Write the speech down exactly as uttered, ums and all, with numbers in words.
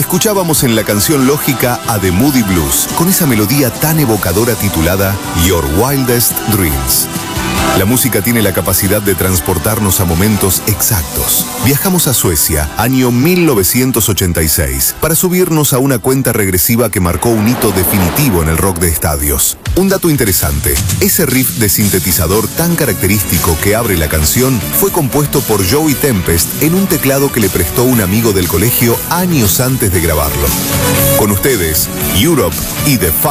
Escuchábamos en la canción lógica a The Moody Blues, con esa melodía tan evocadora titulada Your Wildest Dreams. La música tiene la capacidad de transportarnos a momentos exactos. Viajamos a Suecia, año mil novecientos ochenta y seis, para subirnos a una cuenta regresiva que marcó un hito definitivo en el rock de estadios. Un dato interesante, ese riff de sintetizador tan característico que abre la canción fue compuesto por Joey Tempest en un teclado que le prestó un amigo del colegio años antes de grabarlo. Con ustedes, Europe y The